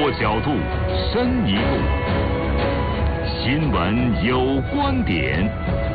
多角度，深一步，新闻有观点。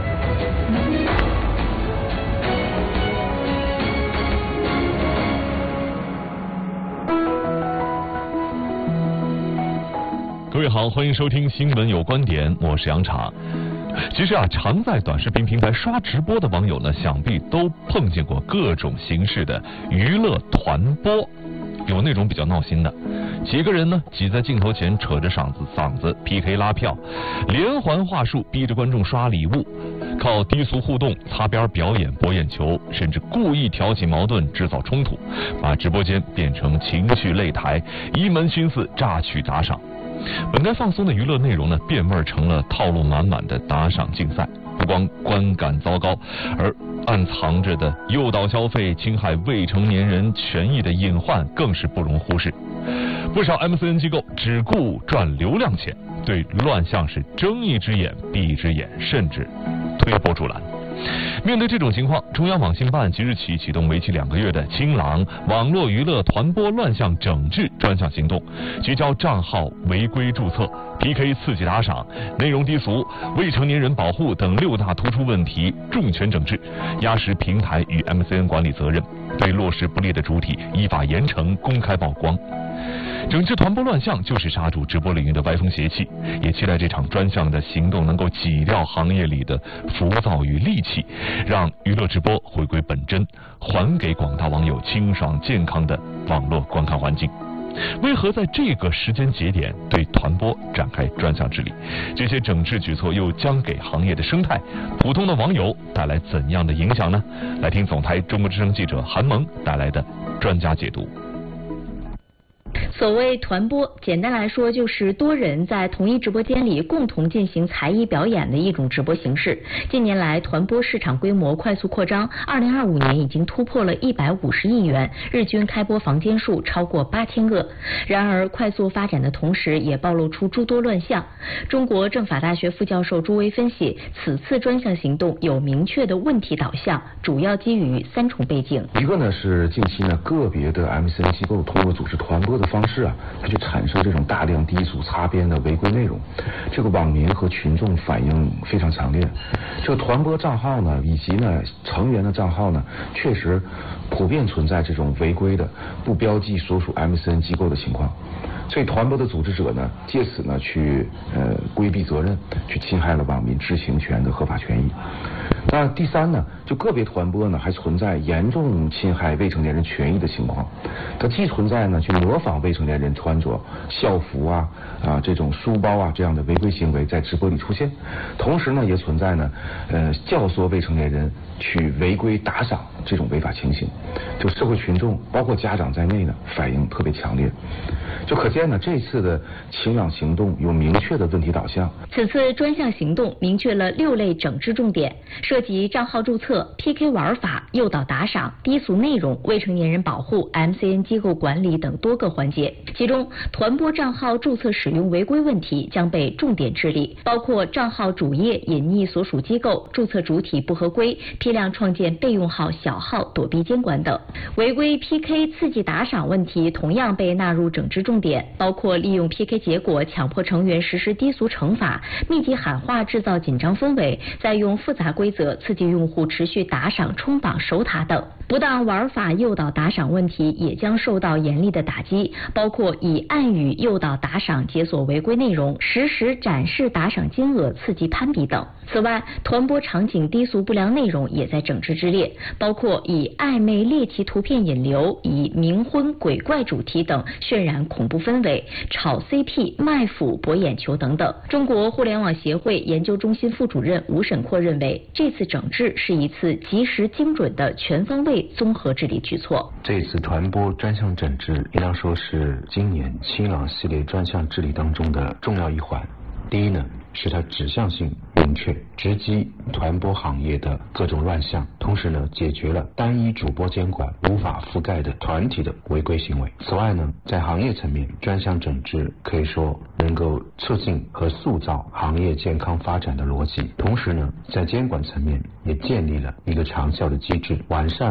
各位好，欢迎收听新闻有观点，我是杨茶。其实常在短视频平台刷直播的网友呢，想必都碰见过各种形式的娱乐团播。有那种比较闹心的，几个人呢挤在镜头前扯着嗓子 PK 拉票，连环话术逼着观众刷礼物，靠低俗互动擦边表演博眼球，甚至故意挑起矛盾制造冲突，把直播间变成情绪擂台，一门心思榨取打赏。本该放松的娱乐内容呢，变味成了套路满满的打赏竞赛。不光观感糟糕，而暗藏着的诱导消费、侵害未成年人权益的隐患更是不容忽视。不少 MCN 机构只顾赚流量钱，对乱象是睁一只眼闭一只眼，甚至推波助澜。面对这种情况，中央网信办即日起启动为期2个月的清朗网络娱乐团播乱象整治专项行动，聚焦账号违规注册、PK 刺激打赏、内容低俗、未成年人保护等6大突出问题，重拳整治，压实平台与 MCN 管理责任，对落实不力的主体依法严惩，公开曝光。整治团播乱象就是刹住直播领域的歪风邪气，也期待这场专项的行动能够挤掉行业里的浮躁与戾气，让娱乐直播回归本真，还给广大网友清爽健康的网络观看环境。为何在这个时间节点对团播展开专项治理？这些整治举措又将给行业的生态、普通的网友带来怎样的影响呢？来听总台中国之声记者韩萌带来的专家解读。 所谓团播，简单来说就是多人在同一直播间里共同进行才艺表演的一种直播形式。近年来，团播市场规模快速扩张，2025年已经突破了150亿元，日均开播房间数超过8000个。然而，快速发展的同时，也暴露出诸多乱象。中国政法大学副教授朱威分析，此次专项行动有明确的问题导向，主要基于3重背景。 一个呢是近期呢个别的 MCN 机构通过组织团播的方式它就产生这种大量低俗擦边的违规内容，这个网民和群众反应非常强烈。这个团播账号呢，以及呢成员的账号呢，确实普遍存在这种违规的不标记所属 MCN 机构的情况。所以团播的组织者呢，借此呢去规避责任，去侵害了网民知情权的合法权益。那第三呢，就个别团播呢还存在严重侵害未成年人权益的情况。它既存在呢去模仿未成年人穿着校服这种书包这样的违规行为在直播里出现，同时呢也存在呢教唆未成年人去违规打赏这种违法情形。就社会群众包括家长在内呢反应特别强烈。就可见呢，这次的清朗行动有明确的问题导向。 此次专项行动明确了6类整治重点，涉及账号注册、PK 玩法、诱导打赏、低俗内容、未成年人保护、MCN 机构管理等多个环节。其中，团播账号注册使用违规问题将被重点治理，包括账号主页隐匿所属机构、注册主体不合规、批量创建备用号、小号躲避监管等。违规 PK 刺激打赏问题同样被纳入整治重点，包括利用 PK 结果强迫成员实施低俗惩罚、密集喊话制造紧张氛围，再用复杂规则刺激用户持续打赏、冲榜、守塔等。不当玩法诱导打赏问题也将受到严厉的打击，包括以暗语诱导打赏解锁违规内容、实时展示打赏金额刺激攀比等。此外，团播场景低俗不良内容也在整治之列，包括以暧昧猎奇图片引流、以冥婚鬼怪主题等渲染恐怖氛围、炒 CP 卖腐博眼球等等。中国互联网协会研究中心副主任吴沈阔认为，这次整治是一次及时精准的全方位综合治理举措。 这次团播专项整治应当说是今年清朗系列专项治理当中的重要一环。第一呢，是它指向性明确，直击团播行业的各种乱象，同时呢，解决了单一主播监管无法覆盖的团体的违规行为。此外呢，在行业层面，专项整治可以说能够促进和塑造行业健康发展的逻辑，同时呢，在监管层面也建立了一个长效的机制，完善了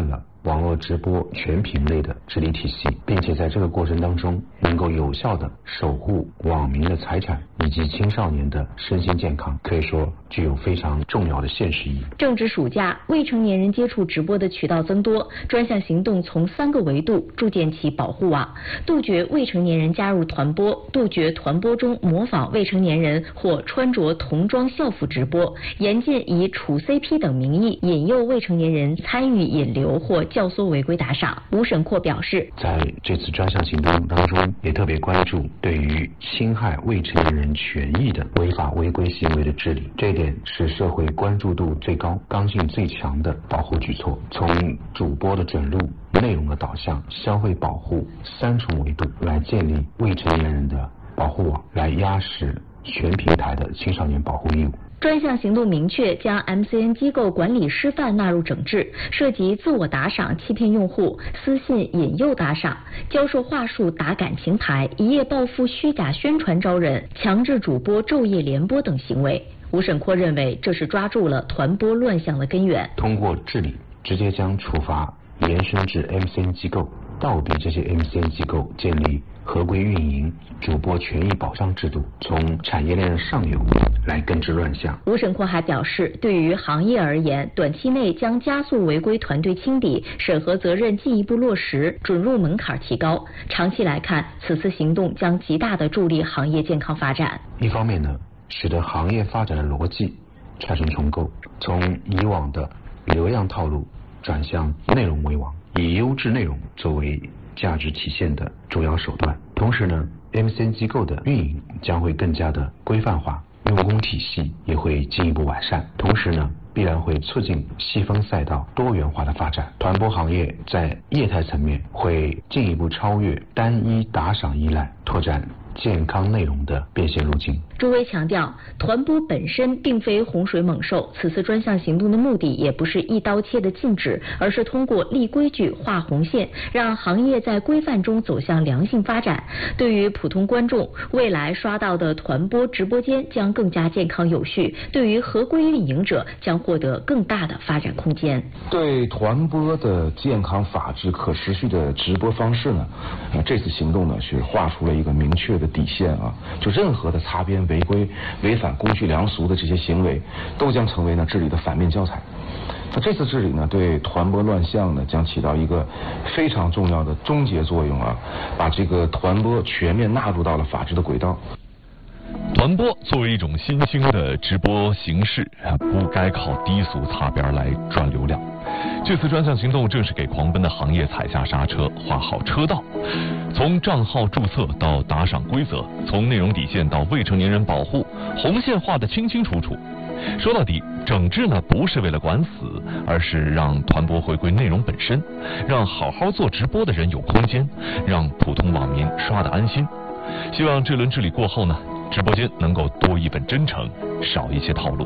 网络直播全屏类的治理体系，并且在这个过程当中能够有效地守护网民的财产以及青少年的身心健康，可以说具有非常重要的现实意义。 正值暑假，未成年人接触直播的渠道增多，专项行动从3个维度筑建起保护网，杜绝未成年人加入团播，杜绝团播中模仿未成年人或穿着童装校服直播，严禁以处 CP 等名义引诱未成年人参与引流或教唆违规打赏。吴审阔表示， 在这次专项行动当中，也特别关注对于侵害未成年人权益的违法违规行为的治理，这一点是社会关注度最高、刚性最强的保护举措。从主播的准入、内容的导向、消费保护3重维度来建立未成年人的保护网，来压实全平台的青少年保护义务。 专项行动明确将 MCN 机构管理师范纳入整治，涉及自我打赏欺骗用户、私信引诱打赏、教授话术打感情牌、一夜暴富虚假宣传招人、强制主播昼夜联播等行为。吴审阔认为，这是抓住了团播乱象的根源。 通过治理，直接将处罚延伸至 MCN 机构，倒逼这些 MCN 机构建立合规运营、主播权益保障制度，从产业链的上游来根治乱象。 吴审阔还表示，对于行业而言，短期内将加速违规团队清理，审核责任进一步落实，准入门槛提高。长期来看，此次行动将极大地助力行业健康发展。 一方面呢，使得行业发展的逻辑产生重构，从以往的流量套路转向内容为王，以优质内容作为价值体现的主要手段。同时呢， MCN 机构的运营将会更加的规范化，用工体系也会进一步完善。同时呢，必然会促进细分赛道多元化的发展。团播行业在业态层面会进一步超越单一打赏依赖，拓展健康内容的变现路径。 朱威强调，团播本身并非洪水猛兽，此次专项行动的目的也不是一刀切的禁止，而是通过立规矩、画红线，让行业在规范中走向良性发展。对于普通观众，未来刷到的团播直播间将更加健康有序；对于合规运营者，将获得更大的发展空间。 对团播的健康、法治、可持续的直播方式呢，这次行动呢是画出了一个明确的底线啊，就任何的擦边、违规、违反公序良俗的这些行为，都将成为呢治理的反面教材。那这次治理呢，对团播乱象呢，将起到一个非常重要的终结作用啊，把这个团播全面纳入到了法治的轨道。 团播作为一种新兴的直播形式，不该靠低俗擦边来赚流量。这次专项行动正是给狂奔的行业踩下刹车，画好车道。从账号注册到打赏规则，从内容底线到未成年人保护，红线画得清清楚楚。说到底，整治呢不是为了管死，而是让团播回归内容本身，让好好做直播的人有空间，让普通网民刷得安心。希望这轮治理过后呢，直播间能够多一份真诚，少一些套路。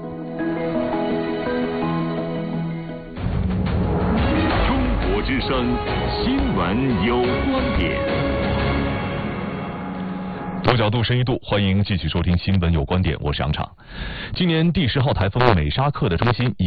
中国之声，新闻有观点。 多角度深一度，欢迎继续收听新闻有观点，我是杨畅。今年第10号台风美沙克的中心